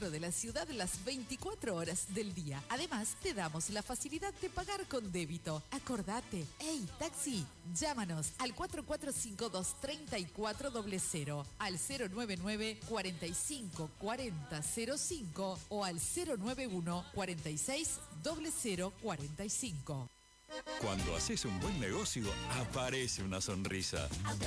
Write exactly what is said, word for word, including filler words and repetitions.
centro de la ciudad las veinticuatro horas del día. Además, te damos la facilidad de pagar con débito. Acordate, hey, taxi, llámanos al cuatro cuatro cinco dos, tres cuatro cero cero, al cero nueve nueve, cuarenta y cinco, cuarenta, cero cinco o al cero nueve uno, cuarenta y seis, cero cero cuarenta y cinco. Cuando haces un buen negocio, aparece una sonrisa.